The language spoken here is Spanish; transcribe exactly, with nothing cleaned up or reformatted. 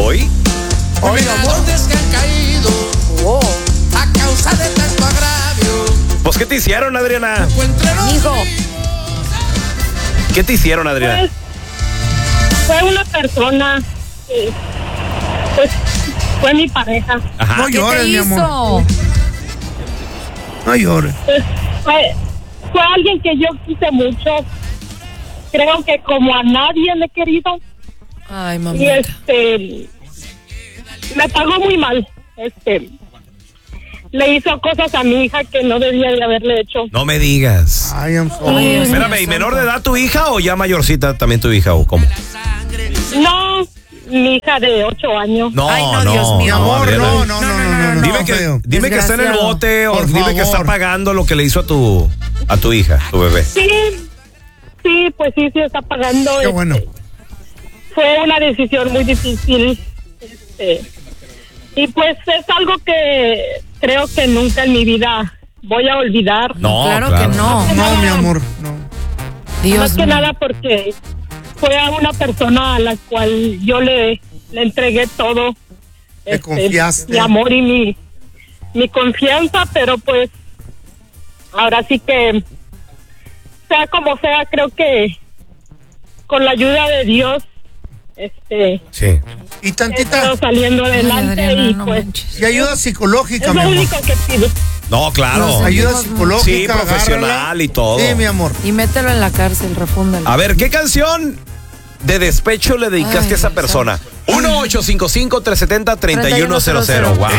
¿Hoy? Hoy, ¿dónde es que han caído? Oh. A causa de tanto agravio. Pues, ¿qué te hicieron, Adriana? Hijo. ¿Qué te hicieron, Adriana? Pues, fue una persona que, pues, fue mi pareja. Ajá. No ¿Qué llores, te mi amor. hizo? No llores. Pues, fue, fue alguien que yo quise mucho. Creo que como a nadie le he querido. Ay, Y mamita. este, me pagó muy mal. Este, le hizo cosas a mi hija que no debía de haberle hecho. No me digas. Ay, I'm Ay, sorry. Dios Espérame, mío, ¿y menor santo. de edad tu hija o ya mayorcita también tu hija o cómo? No, mi hija de ocho años. No, Ay, no, no, Dios mío. Mi amor, Adriana. no, no, no, no, no, no. Dime no, que, feo. dime que está en el Desgraciado. bote o Por dime que está favor. pagando lo que le hizo a tu a tu hija, tu bebé. Sí, sí, pues sí, sí está pagando. Qué este, bueno. Fue una decisión muy difícil. Este, y pues es algo que creo que nunca en mi vida voy a olvidar. No, Claro claro. que no. No, mi amor, no. Dios Más que mío. nada porque fue a una persona a la cual yo le, le entregué todo. Te confiaste. Mi amor y mi, mi confianza, pero pues ahora sí que, sea como sea, creo que con la ayuda de Dios, este, Sí. Y he tantita, estado saliendo Ay, adelante Adriana, y no pues manches. y ayuda psicológica, es mi lo amor. único que pido. No, claro. Ayuda Sí, psicológica. profesional agárrala. y todo. Sí, mi amor. Y mételo en la cárcel, refúndalo. A ver, ¿qué canción de despecho le dedicaste Ay, a esa persona? uno ocho cinco cinco, tres siete cero, tres uno cero cero. Wow.